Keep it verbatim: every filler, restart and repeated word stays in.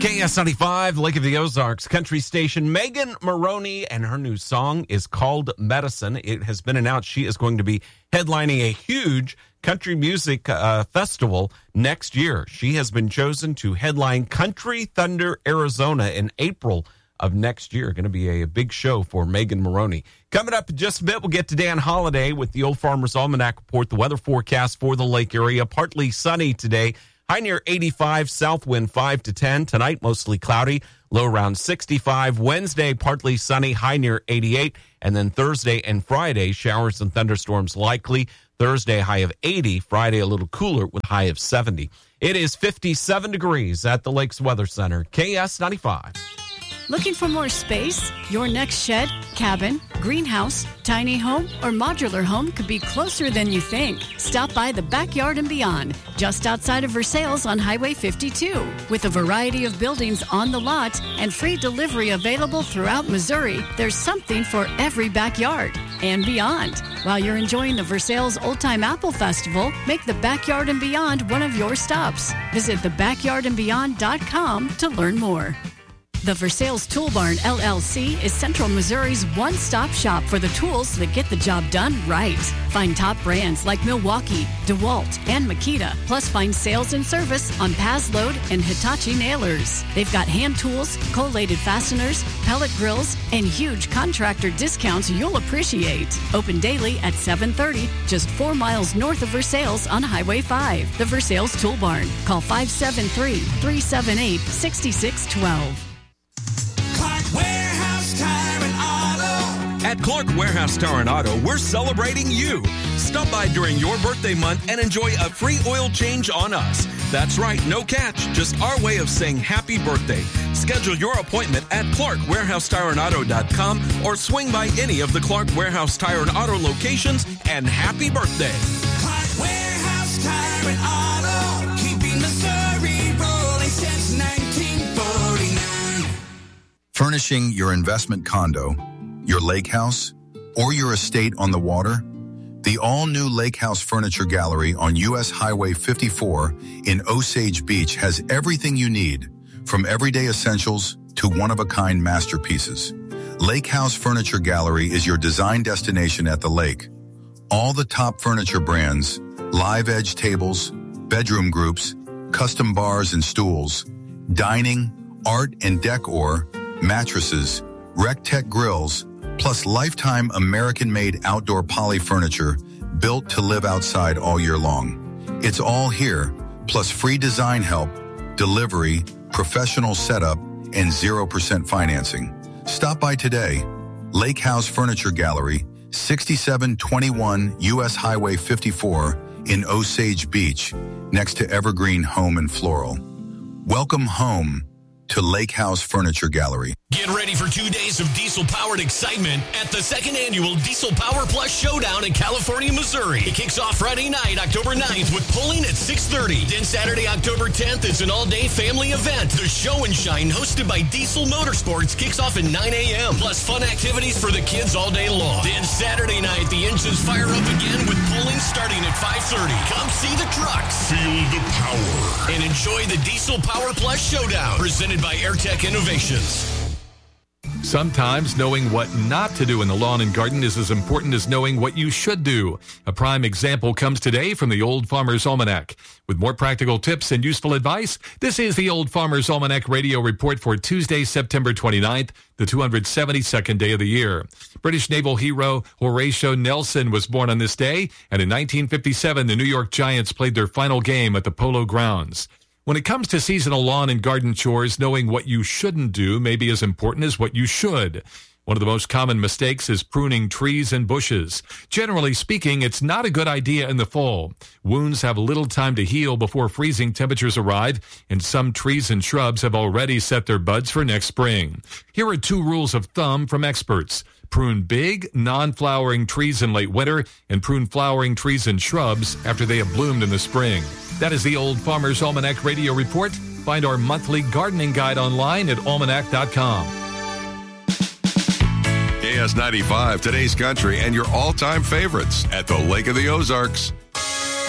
K S ninety-five, Lake of the Ozarks country station. Megan Moroney and her new song is called Medicine. It has been announced she is going to be headlining a huge country music uh, festival next year. She has been chosen to headline Country Thunder, Arizona in April of next year. Going to be a big show for Megan Moroney. Coming up in just a bit, we'll get to Dan Holiday with the Old Farmer's Almanac report, the weather forecast for the lake area. Partly sunny today. High near eighty-five, south wind five to ten. Tonight, mostly cloudy, low around sixty-five. Wednesday, partly sunny, high near eighty-eight. And then Thursday and Friday, showers and thunderstorms likely. Thursday, high of eighty. Friday, a little cooler with high of seventy. It is fifty-seven degrees at the Lakes Weather Center. K S ninety-five. Looking for more space? Your next shed, cabin, greenhouse, tiny home, or modular home could be closer than you think. Stop by the Backyard and Beyond, just outside of Versailles on Highway fifty-two. With a variety of buildings on the lot and free delivery available throughout Missouri, there's something for every backyard and beyond. While you're enjoying the Versailles Old Time Apple Festival, make the Backyard and Beyond one of your stops. Visit the backyard and beyond dot com to learn more. The Versailles Tool Barn, L L C, is Central Missouri's one-stop shop for the tools that get the job done right. Find top brands like Milwaukee, DeWalt, and Makita, plus find sales and service on Pazload and Hitachi nailers. They've got hand tools, collated fasteners, pellet grills, and huge contractor discounts you'll appreciate. Open daily at seven thirty, just four miles north of Versailles on Highway five. The Versailles Tool Barn. Call five seven three, three seven eight, six six one two. Warehouse Tire and Auto. At Clark Warehouse Tire and Auto, we're celebrating you. Stop by during your birthday month and enjoy a free oil change on us. That's right, no catch, just our way of saying happy birthday. Schedule your appointment at clark warehouse tire and auto dot com or swing by any of the Clark Warehouse Tire and Auto locations and happy birthday. Clark Warehouse Tire and Auto, keeping Missouri rolling since nineteen forty-nine. Furnishing your investment condo, your lake house, or your estate on the water? The all-new Lake House Furniture Gallery on U S Highway fifty-four in Osage Beach has everything you need, from everyday essentials to one-of-a-kind masterpieces. Lake House Furniture Gallery is your design destination at the lake. All the top furniture brands, live edge tables, bedroom groups, custom bars and stools, dining, art and decor, mattresses, RecTech grills, plus lifetime American-made outdoor poly furniture built to live outside all year long. It's all here, plus free design help, delivery, professional setup, and zero percent financing. Stop by today. Lake House Furniture Gallery, sixty-seven twenty-one U S Highway fifty-four in Osage Beach, next to Evergreen Home and Floral. Welcome home to Lake House Furniture Gallery. Get ready for two days of diesel-powered excitement at the second annual Diesel Power Plus Showdown in California, Missouri. It kicks off Friday night, October ninth, with polling at six thirty. Then Saturday, October tenth, is an all-day family event. The Show and Shine, hosted by Diesel Motorsports, kicks off at nine a.m. Plus fun activities for the kids all day long. Then Saturday night, the engines fire up again with polling starting at five thirty. Come see the trucks, feel the power, and enjoy the Diesel Power Plus Showdown, presented by AirTech Innovations. Sometimes knowing what not to do in the lawn and garden is as important as knowing what you should do. A prime example comes today from the Old Farmer's Almanac. With more practical tips and useful advice, this is the Old Farmer's Almanac radio report for Tuesday, September twenty-ninth, the two hundred seventy-second day of the year. British naval hero Horatio Nelson was born on this day, and in nineteen fifty-seven, the New York Giants played their final game at the Polo Grounds. When it comes to seasonal lawn and garden chores, knowing what you shouldn't do may be as important as what you should. One of the most common mistakes is pruning trees and bushes. Generally speaking, it's not a good idea in the fall. Wounds have little time to heal before freezing temperatures arrive, and some trees and shrubs have already set their buds for next spring. Here are two rules of thumb from experts. Prune big, non-flowering trees in late winter, and prune flowering trees and shrubs after they have bloomed in the spring. That is the Old Farmer's Almanac Radio Report. Find our monthly gardening guide online at almanac dot com. K S ninety-five, today's country, and your all-time favorites at the Lake of the Ozarks.